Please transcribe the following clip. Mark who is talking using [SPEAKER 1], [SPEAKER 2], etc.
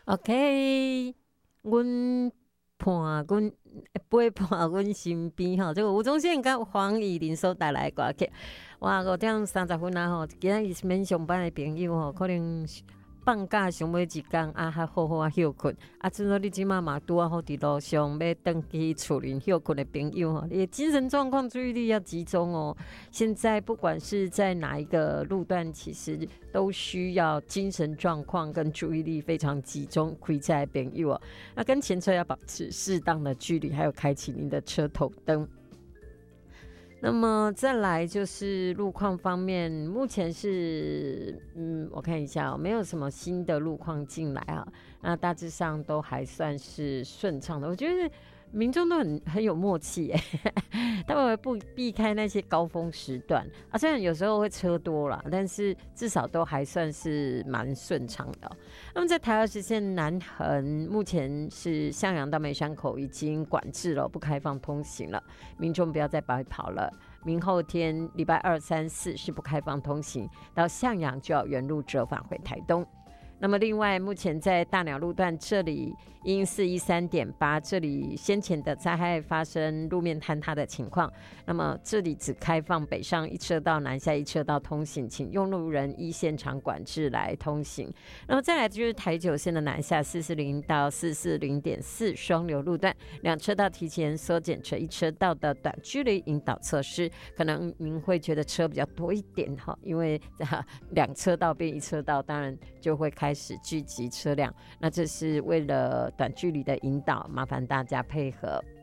[SPEAKER 1] OK，阮陪伴阮身边吼，这个吴宗宪甲黄以玲所带来的歌曲，哇5:30啊吼，今仔日免上班的朋友吼，可能放假上尾一天啊，还好好休困啊。阵说你即马嘛拄啊好伫路上要登去厝里休困的朋友吼，你的精神状况、注意力要集中哦。现在不管是在哪一个路段，其实都需要精神状况跟注意力非常集中。开车的朋友哦，那跟前车要保持适当的距离，还有开启您的车头灯。那么再来就是路况方面，目前是我看一下没有什么新的路况进来啊，那大致上都还算是顺畅的。我觉得民众都很有默契耶，他们会避开那些高峰时段啊，虽然有时候会车多啦，但是至少都还算是蛮顺畅的哦。那么在台20线南横，目前是向阳到梅山口已经管制了，不开放通行了，民众不要再白跑了。明后天礼拜2、3、4是不开放通行，到向阳就要原路折返回台东。那么另外，目前在大鸟路段这里因413.8这里先前的灾害发生路面坍塌的情况，那么这里只开放北上一车道、南下一车道通行，请用路人依现场管制来通行。那么再来就是台9线的南下440到440.4双流路段，两车道提前缩减成一车道的短距离引导措施，可能您会觉得车比较多一点哈，因为两车道变一车道，当然就会开始聚集车辆，那这是为了短距离的引导，麻烦大家配合。